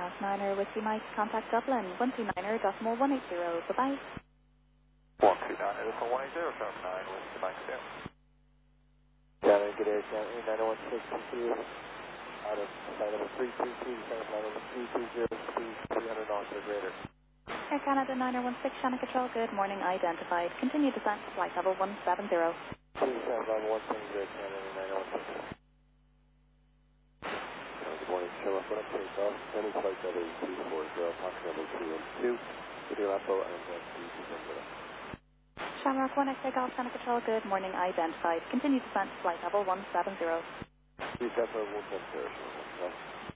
Forecast 9er Whiskey Mike, contact Dublin, 129er.180, bye-bye. 129er.180, 79 Whiskey Mike, Sam. County, good air, County, 90162, out of flight level 332, descending flight level 320, speed 300 knots or greater. Air Canada 916, Shannon Control, good morning, identified. Continue descent, flight level 170. Descent level 170, Canada 916. Good morning, show up when I take off, sending flight level 240, Fox level 212, video Apple and speed 210. Shamrock 1 X-ray Golf, Shannon Control, good morning, identified. Continue descent, flight level 170. Descent level 170,